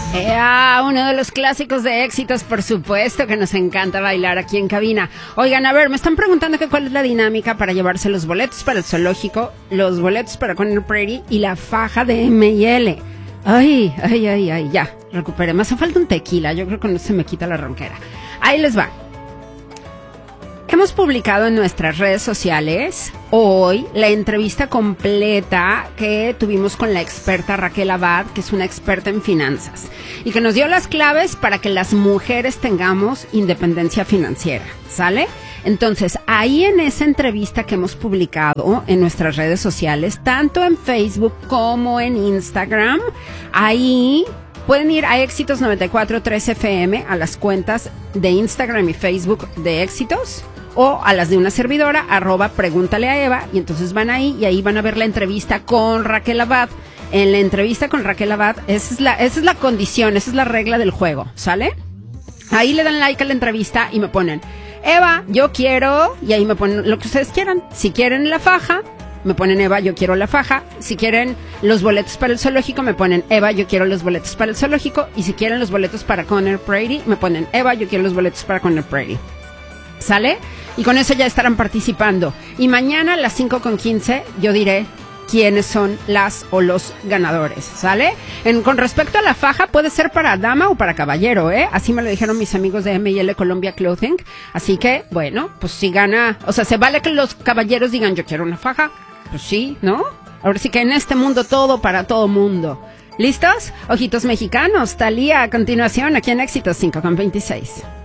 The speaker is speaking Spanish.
Uno de los clásicos de éxitos, por supuesto, que nos encanta bailar aquí en cabina. Oigan, a ver, me están preguntando que cuál es la dinámica para llevarse los boletos para el zoológico, los boletos para Conner Prairie y la faja de M&L. Ay, ya, recuperé. Me hace falta un tequila, yo creo que no se me quita la ronquera. Ahí les va. Hemos publicado en nuestras redes sociales hoy la entrevista completa que tuvimos con la experta Raquel Abad, que es una experta en finanzas, y que nos dio las claves para que las mujeres tengamos independencia financiera, ¿sale? Entonces, ahí en esa entrevista que hemos publicado en nuestras redes sociales, tanto en Facebook como en Instagram, ahí pueden ir a Éxitos 94.3 FM, a las cuentas de Instagram y Facebook de Éxitos, o a las de una servidora, @pregúntale a Eva, y entonces van ahí y ahí van a ver la entrevista con Raquel Abad. En la entrevista con Raquel Abad, esa es la condición, esa es la regla del juego, ¿sale? Ahí le dan like a la entrevista y me ponen, Eva, yo quiero, y ahí me ponen lo que ustedes quieran. Si quieren la faja, me ponen Eva, yo quiero la faja. Si quieren los boletos para el zoológico, me ponen Eva, yo quiero los boletos para el zoológico. Y si quieren los boletos para Conner Prairie, me ponen Eva, yo quiero los boletos para Conner Prairie. ¿Sale? Y con eso ya estarán participando. Y mañana a las 5:15 yo diré quiénes son las o los ganadores, ¿sale? Con respecto a la faja, puede ser para dama o para caballero, ¿eh? Así me lo dijeron mis amigos de M&L Colombia Clothing. Así que, bueno, pues si gana, o sea, se vale que los caballeros digan yo quiero una faja. Pues sí, ¿no? Ahora sí que en este mundo todo para todo mundo. ¿Listos? Ojitos mexicanos, Thalía a continuación aquí en Éxitos 5:26.